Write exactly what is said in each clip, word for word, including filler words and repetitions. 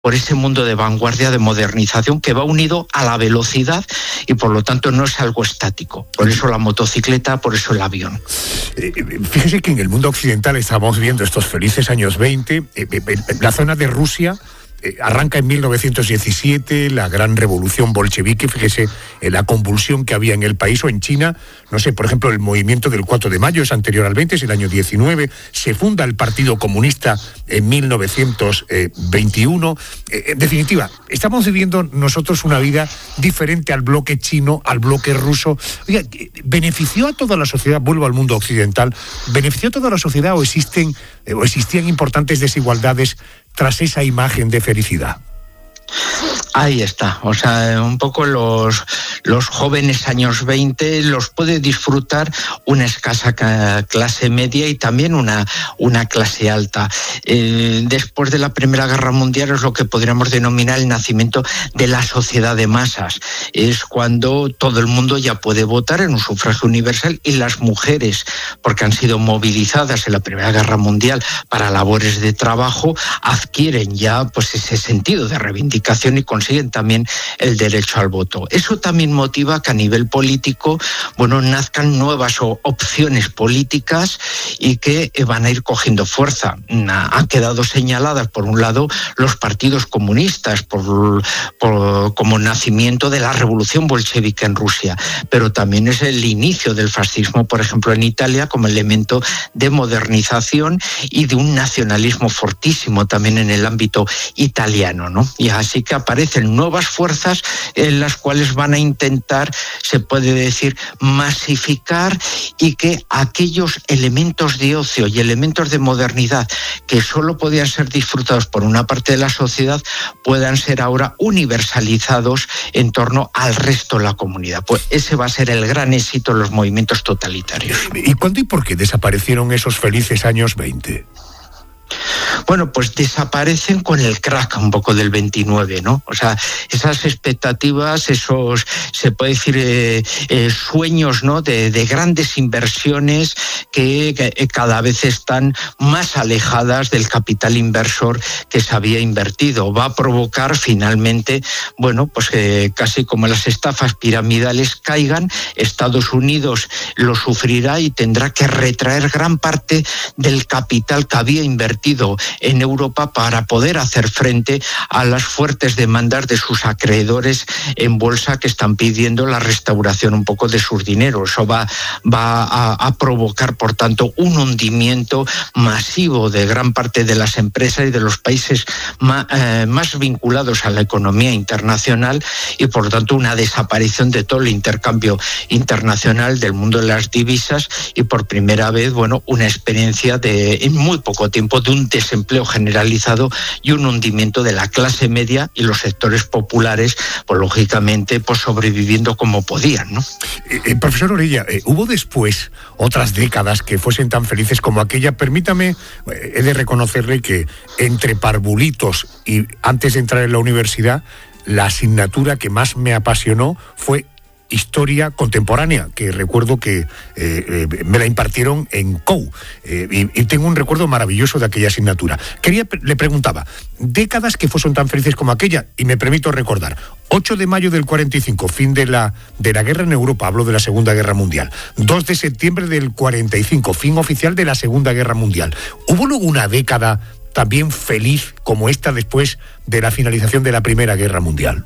por ese mundo de vanguardia, de modernización, que va unido a la velocidad y por lo tanto no es algo estático. Por eso la motocicleta, por eso el avión. Eh, fíjese que en el mundo occidental estamos viendo estos felices años veinte, eh, eh, la zona de Rusia. Eh, arranca en mil novecientos diecisiete la gran revolución bolchevique, fíjese eh, la convulsión que había en el país, o en China, no sé, por ejemplo, el movimiento del cuatro de mayo es anterior al veinte, es el año diecinueve, se funda el Partido Comunista en mil novecientos veintiuno. Eh, en definitiva, estamos viviendo nosotros una vida diferente al bloque chino, al bloque ruso. Oiga, ¿benefició a toda la sociedad, vuelvo al mundo occidental, benefició a toda la sociedad o existen eh, o existían importantes desigualdades tras esa imagen de felicidad? Ahí está, o sea, un poco los, los jóvenes años veinte los puede disfrutar una escasa clase media y también una, una clase alta. Eh, después de la Primera Guerra Mundial es lo que podríamos denominar el nacimiento de la sociedad de masas. Es cuando todo el mundo ya puede votar en un sufragio universal, y las mujeres, porque han sido movilizadas en la Primera Guerra Mundial para labores de trabajo, adquieren ya pues ese sentido de reivindicación y consiguen también el derecho al voto. Eso también motiva que a nivel político, bueno, nazcan nuevas opciones políticas y que van a ir cogiendo fuerza. Han quedado señaladas, por un lado, los partidos comunistas por, por, como nacimiento de la revolución bolchevique en Rusia, pero también es el inicio del fascismo, por ejemplo, en Italia, como elemento de modernización y de un nacionalismo fortísimo también en el ámbito italiano, ¿no? Y así que aparecen nuevas fuerzas en las cuales van a intentar, se puede decir, masificar, y que aquellos elementos de ocio y elementos de modernidad que solo podían ser disfrutados por una parte de la sociedad puedan ser ahora universalizados en torno al resto de la comunidad. Pues ese va a ser el gran éxito de los movimientos totalitarios. ¿Y cuándo y por qué desaparecieron esos felices años veinte? Bueno, pues desaparecen con el crack un poco del veintinueve, ¿no? O sea, esas expectativas, esos, se puede decir, eh, eh, sueños, ¿no? De, de grandes inversiones que, que cada vez están más alejadas del capital inversor que se había invertido. Va a provocar finalmente, bueno, pues eh, casi como las estafas piramidales caigan, Estados Unidos lo sufrirá y tendrá que retraer gran parte del capital que había invertido en Europa para poder hacer frente a las fuertes demandas de sus acreedores en bolsa, que están pidiendo la restauración un poco de sus dineros. Eso va, va a, a provocar, por tanto, un hundimiento masivo de gran parte de las empresas y de los países más, eh, más vinculados a la economía internacional, y por tanto una desaparición de todo el intercambio internacional del mundo de las divisas, y por primera vez, bueno, una experiencia de en muy poco tiempo de un desempleo generalizado y un hundimiento de la clase media y los sectores populares, pues lógicamente pues sobreviviendo como podían, ¿no? Eh, eh, profesor Orella, eh, ¿hubo después otras décadas que fuesen tan felices como aquella? Permítame, eh, he de reconocerle que entre parvulitos y antes de entrar en la universidad, la asignatura que más me apasionó fue Historia Contemporánea, que recuerdo que eh, eh, me la impartieron en C O U, eh, y, y tengo un recuerdo maravilloso de aquella asignatura. Quería, le preguntaba, décadas que fuesen tan felices como aquella, y me permito recordar, ocho de mayo del cuarenta y cinco, fin de la, de la guerra en Europa, hablo de la Segunda Guerra Mundial, dos de septiembre del cuarenta y cinco, fin oficial de la Segunda Guerra Mundial. ¿Hubo luego una década también feliz como esta después de la finalización de la Primera Guerra Mundial?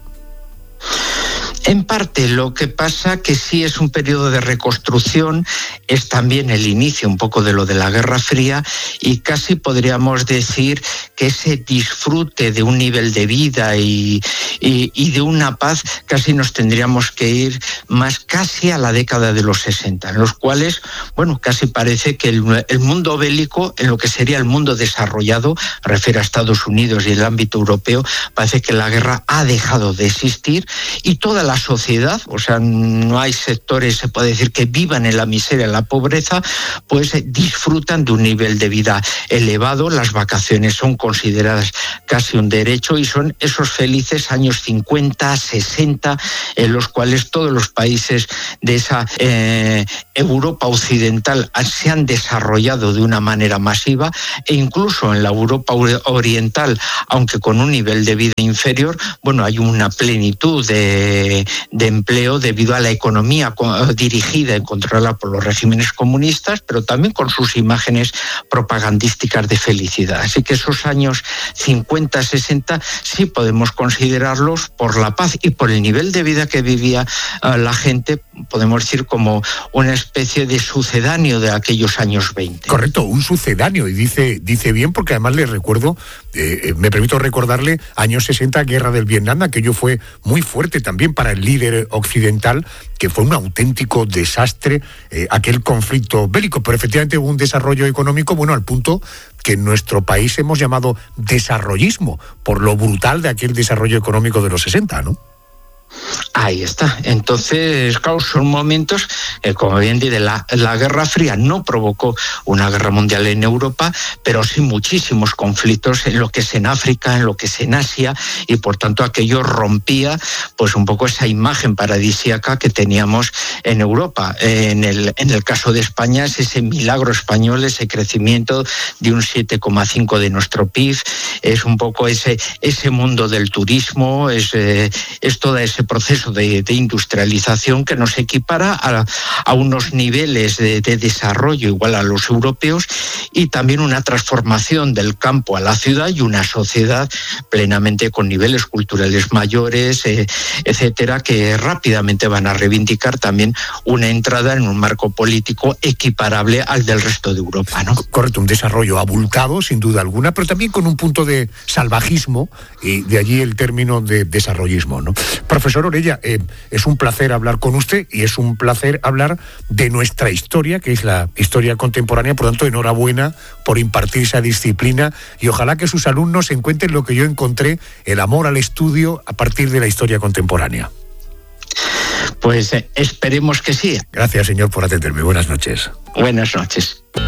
En parte, lo que pasa que sí es un periodo de reconstrucción, es también el inicio un poco de lo de la Guerra Fría, y casi podríamos decir que ese disfrute de un nivel de vida y, y, y de una paz, casi nos tendríamos que ir más casi a la década de los sesenta, en los cuales, bueno, casi parece que el, el mundo bélico, en lo que sería el mundo desarrollado, refiere a Estados Unidos y el ámbito europeo, parece que la guerra ha dejado de existir, y toda la sociedad, o sea, no hay sectores, se puede decir, que vivan en la miseria, en la pobreza, pues disfrutan de un nivel de vida elevado. Las vacaciones son consideradas casi un derecho y son esos felices años años cincuenta, sesenta, en los cuales todos los países de esa eh, Europa occidental se han desarrollado de una manera masiva, e incluso en la Europa oriental, aunque con un nivel de vida inferior, bueno, hay una plenitud de, de empleo debido a la economía dirigida y controlada por los regímenes comunistas, pero también con sus imágenes propagandísticas de felicidad. Así que esos años cincuenta, sesenta sí podemos considerarlos, por la paz y por el nivel de vida que vivía uh, la gente, podemos decir como una especie de sucedáneo de aquellos años veinte. Correcto, un sucedáneo, y dice, dice bien, porque además le recuerdo, eh, me permito recordarle, años sesenta, Guerra del Vietnam, aquello fue muy fuerte también para el líder occidental, que fue un auténtico desastre, eh, aquel conflicto bélico, pero efectivamente hubo un desarrollo económico, bueno, al punto que en nuestro país hemos llamado desarrollismo, por lo brutal de aquel desarrollo económico de los sesenta, ¿no? Ahí está. Entonces, claro, son momentos, eh, como bien dice, la, la Guerra Fría no provocó una guerra mundial en Europa, pero sí muchísimos conflictos en lo que es en África, en lo que es en Asia, y por tanto aquello rompía pues un poco esa imagen paradisíaca que teníamos en Europa. Eh, en, el, en el caso de España es ese milagro español, ese crecimiento de un siete coma cinco de nuestro P I B, es un poco ese, ese mundo del turismo, es, eh, es todo ese proceso de, de industrialización que nos equipara a, a unos niveles de, de desarrollo igual a los europeos, y también una transformación del campo a la ciudad y una sociedad plenamente con niveles culturales mayores, eh, etcétera, que rápidamente van a reivindicar también una entrada en un marco político equiparable al del resto de Europa, ¿no? Correcto, un desarrollo abultado, sin duda alguna, pero también con un punto de salvajismo, y de allí el término de desarrollismo, ¿no? Profesor Orella, eh, es un placer hablar con usted, y es un placer hablar de nuestra historia, que es la historia contemporánea. Por lo tanto, enhorabuena por impartir esa disciplina, y ojalá que sus alumnos encuentren lo que yo encontré, el amor al estudio a partir de la historia contemporánea. Pues eh, esperemos que sí. Gracias, señor, por atenderme. Buenas noches. Buenas noches.